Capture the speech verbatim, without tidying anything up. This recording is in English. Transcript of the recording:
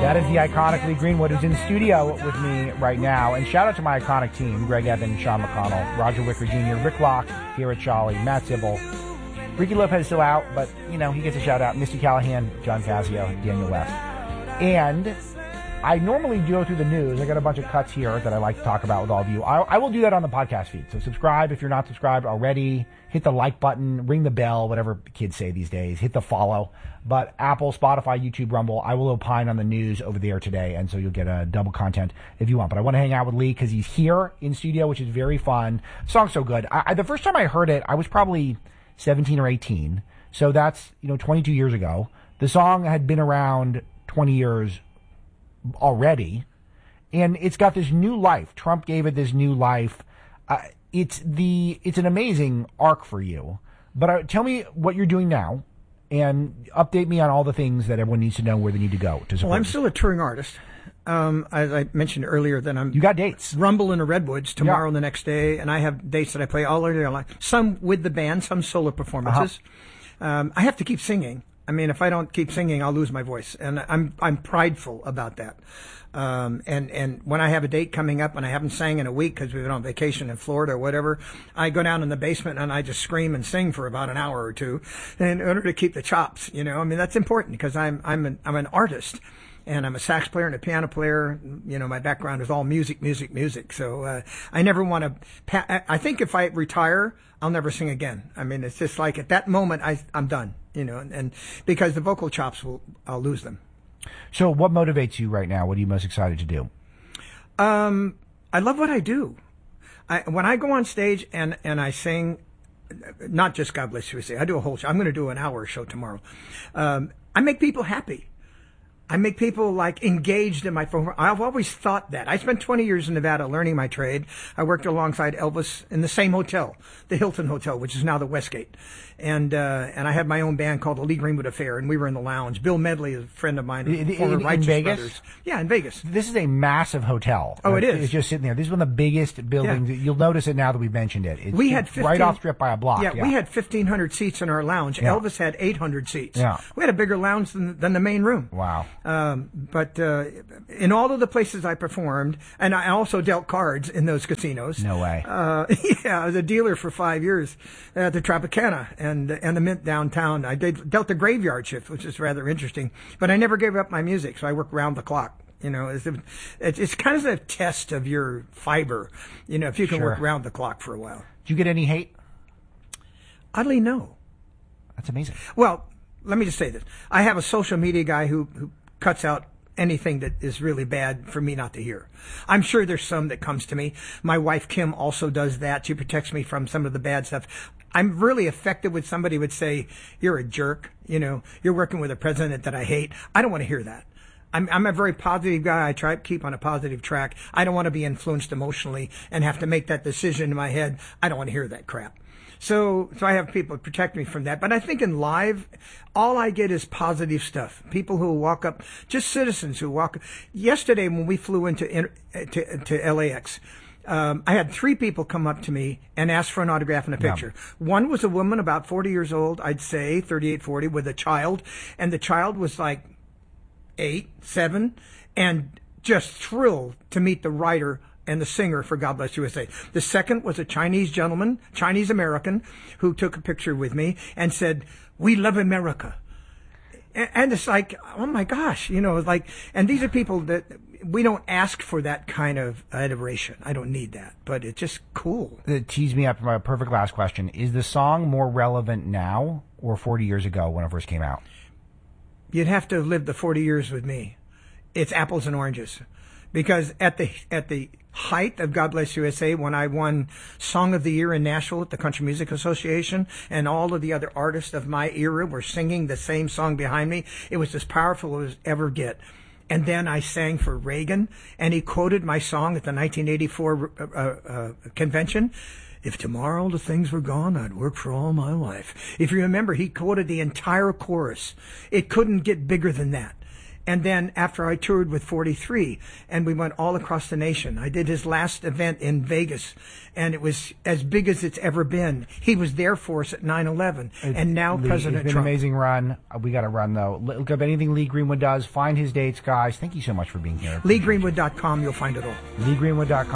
That is the iconic Lee Greenwood, who's in studio with me right now. And shout out to my iconic team, Greg Evan, Sean McConnell, Roger Wicker Junior, Rick Locke, Garrett Shawley, Matt Zibble. Ricky Lopez is still out, but, you know, he gets a shout out. Misty Callahan, John Casio, Daniel West. And I normally go through the news. I got a bunch of cuts here that I like to talk about with all of you. I, I will do that on the podcast feed. So subscribe if you're not subscribed already. Hit the like button, ring the bell, whatever kids say these days. Hit the follow. But Apple, Spotify, YouTube, Rumble, I will opine on the news over there today, and so you'll get a double content if you want. But I want to hang out with Lee because he's here in studio, which is very fun. The song's so good. I, I, the first time I heard it, I was probably seventeen or eighteen. So that's, you know, twenty-two years ago. The song had been around twenty years already, and it's got this new life. Trump gave it this new life. Uh, it's the it's an amazing arc for you. But uh, tell me what you're doing now, and update me on all the things that everyone needs to know where they need to go to support. Well, I'm still a touring artist. Um, as I mentioned earlier, that I'm you got dates. Rumble in the Redwoods tomorrow Yeah. and the next day, and I have dates that I play all over the line. Some with the band, some solo performances. Uh-huh. Um, I have to keep singing. I mean, if I don't keep singing, I'll lose my voice, and I'm I'm prideful about that. Um, and and when I have a date coming up and I haven't sang in a week because we've been on vacation in Florida or whatever, I go down in the basement and I just scream and sing for about an hour or two in order to keep the chops. You know, I mean that's important because I'm I'm an I'm an artist. And I'm a sax player and a piano player. You know, my background is all music, music, music. So uh, I never want to. Pa- I think if I retire, I'll never sing again. I mean, it's just like at that moment, I, I'm done. You know, and, and because the vocal chops will, I'll lose them. So, what motivates you right now? What are you most excited to do? Um, I love what I do. I, when I go on stage and and I sing, not just God Bless U S A. I do a whole show. I'm going to do an hour show tomorrow. Um, I make people happy. I make people like engaged in my performance. I've always thought that. I spent twenty years in Nevada learning my trade. I worked alongside Elvis in the same hotel, the Hilton Hotel, which is now the Westgate. And uh, and I had my own band called the Lee Greenwood Affair, and we were in the lounge. Bill Medley is a friend of mine, In- former in- in Righteous Vegas? Brothers. Yeah, in Vegas. This is a massive hotel. Oh, it is. It's just sitting there. This is one of the biggest buildings. Yeah. You'll notice it now that we've mentioned it. It's We had it's fifteen, right off strip by a block. Yeah, Yeah, we had fifteen hundred seats in our lounge. Yeah. Elvis had eight hundred seats. Yeah. We had a bigger lounge than, than the main room. Wow. Um, but uh, in all of the places I performed, and I also dealt cards in those casinos. No way. Uh, yeah, I was a dealer for five years at the Tropicana and and the Mint downtown. I did, dealt the graveyard shift, which is rather interesting. But I never gave up my music, so I worked round the clock. You know, it's, it's, it's kind of a test of your fiber. You know, if you can Sure. work round the clock for a while. Did you get any hate? Oddly, no. That's amazing. Well, let me just say this. I have a social media guy who, who cuts out anything that is really bad for me not to hear. I'm sure there's some that comes to me. My wife, Kim, also does that. She protects me from some of the bad stuff. I'm really effective with somebody who would say, you're a jerk. You know, you're working with a president that I hate. I don't want to hear that. I'm, I'm a very positive guy. I try to keep on a positive track. I don't want to be influenced emotionally and have to make that decision in my head. I don't want to hear that crap. So, so I have people protect me from that. But I think in live, all I get is positive stuff. People who walk up, just citizens who walk. Yesterday, when we flew into to, to L A X, um, I had three people come up to me and ask for an autograph and a picture. Yeah. One was a woman about forty years old, I'd say thirty-eight, forty, with a child, and the child was like eight, seven, and just thrilled to meet the writer and the singer for God Bless U S A. The second was a Chinese gentleman, Chinese American, who took a picture with me and said, "We love America." And it's like, oh my gosh, you know, like, and these are people that we don't ask for that kind of adoration. I don't need that, but it's just cool. It tees me up for my perfect last question. Is the song more relevant now or forty years ago when it first came out? You'd have to have lived the forty years with me. It's apples and oranges. Because at the at the height of God Bless U S A, when I won Song of the Year in Nashville at the Country Music Association, and all of the other artists of my era were singing the same song behind me, it was as powerful as ever get. And then I sang for Reagan, and he quoted my song at the nineteen eighty-four uh, uh, convention. If tomorrow the things were gone, I'd work for all my life. If you remember, he quoted the entire chorus. It couldn't get bigger than that. And then after I toured with forty-three, and we went all across the nation, I did his last event in Vegas, and it was as big as it's ever been. He was there for us at nine eleven, and now Lee, President it's been Trump. An amazing run. Uh, We got to run, though. Look up anything Lee Greenwood does. Find his dates, guys. Thank you so much for being here. Lee Greenwood dot com, you'll find it all. Lee Greenwood dot com.